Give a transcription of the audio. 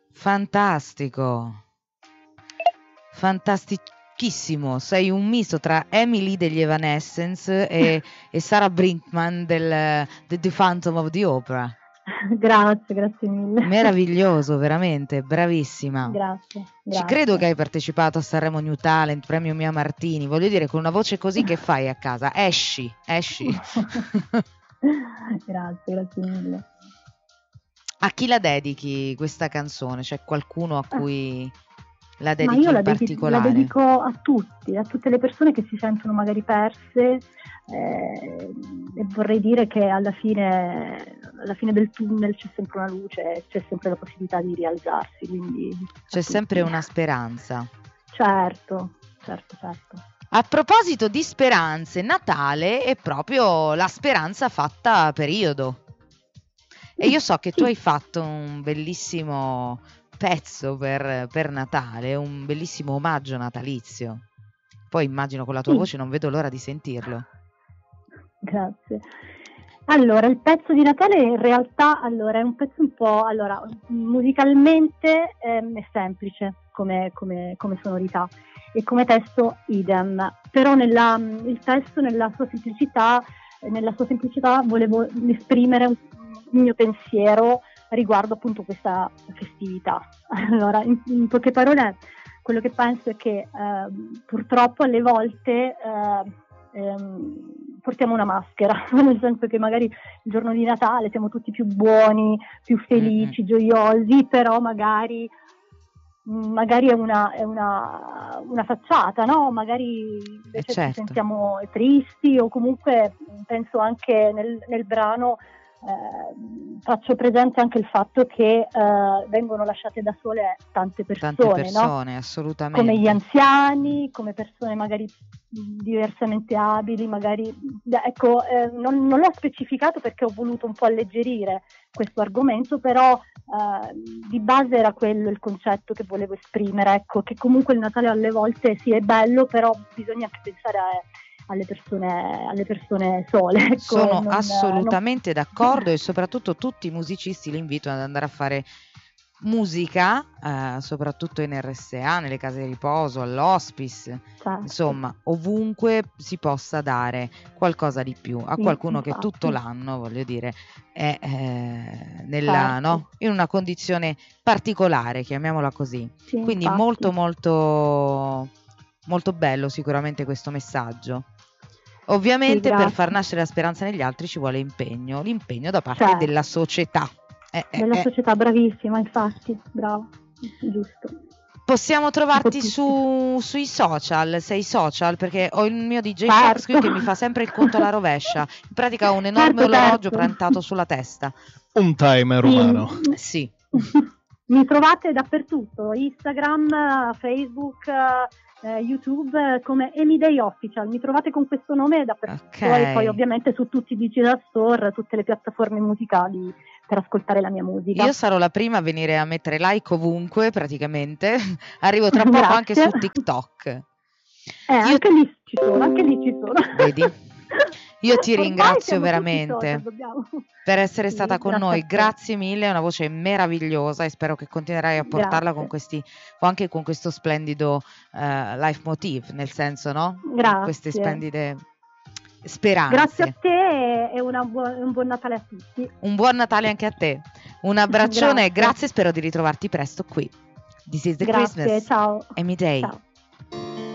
Fantastico, fantastichissimo. Sei un misto tra Emily degli Evanescence e Sarah Brinkman del The Phantom of the Opera. Grazie mille. Meraviglioso, veramente, bravissima. Grazie. Ci credo che hai partecipato a Sanremo New Talent, premio Mia Martini. Voglio dire, con una voce così che fai a casa? Esci. Grazie mille. A chi la dedichi questa canzone? C'è qualcuno a cui la Ma dedichi io in la particolare? dedico a tutti, a tutte le persone che si sentono magari perse, e vorrei dire che alla fine del tunnel c'è sempre una luce, c'è sempre la possibilità di rialzarsi, quindi C'è sempre una speranza. Certo. A proposito di speranze, Natale è proprio la speranza fatta periodo. E io so che tu hai fatto un bellissimo pezzo per Natale, un bellissimo omaggio natalizio. Poi immagino con la tua voce non vedo l'ora di sentirlo. Grazie. Allora, il pezzo di Natale in realtà è un pezzo un po', musicalmente è semplice come sonorità e come testo idem, però il testo nella sua semplicità volevo esprimere un mio pensiero riguardo appunto questa festività. Allora, in poche parole, quello che penso è che purtroppo alle volte portiamo una maschera, nel senso che magari il giorno di Natale siamo tutti più buoni, più felici, gioiosi, però magari è una facciata, no? Magari invece ci sentiamo tristi, o comunque penso anche nel brano faccio presente anche il fatto che vengono lasciate da sole tante persone, no? Assolutamente. Come gli anziani, come persone magari diversamente abili, magari ecco, non l'ho specificato perché ho voluto un po' alleggerire questo argomento, però di base era quello il concetto che volevo esprimere, ecco, che comunque il Natale alle volte sì è bello, però bisogna anche pensare alle persone sole. Ecco, sono assolutamente d'accordo, e soprattutto tutti i musicisti li invito ad andare a fare musica, soprattutto in RSA, nelle case di riposo, all'hospice, certo. Insomma, ovunque si possa dare qualcosa di più a qualcuno infatti. Che tutto l'anno, voglio dire, è certo. no? In una condizione particolare, chiamiamola così. Sì, quindi infatti. molto molto molto bello sicuramente questo messaggio. Ovviamente sì, per far nascere la speranza negli altri ci vuole l'impegno da parte certo. della società. Della società, bravissima, infatti, bravo, giusto. Possiamo trovarti sui social, sei social, perché ho il mio DJ Fox qui che mi fa sempre il conto alla rovescia, in pratica un enorme orologio piantato sulla testa. Un timer umano. Sì. Mi trovate dappertutto, Instagram, Facebook, YouTube, come Emiday Official, mi trovate con questo nome dappertutto, e poi ovviamente su tutti i digital store, tutte le piattaforme musicali per ascoltare la mia musica. Io sarò la prima a venire a mettere like ovunque praticamente, arrivo tra poco anche su TikTok. Anche lì ci sono. Vedi? Io ti ringrazio veramente per essere stata con noi, grazie mille, è una voce meravigliosa e spero che continuerai a portarla con anche con questo splendido life motive, nel senso, no? Grazie. Queste splendide speranze. Grazie a te e un buon Natale a tutti. Un buon Natale anche a te. Un abbraccione e grazie, spero di ritrovarti presto qui. This is the Christmas. Ciao. Emiday. Ciao.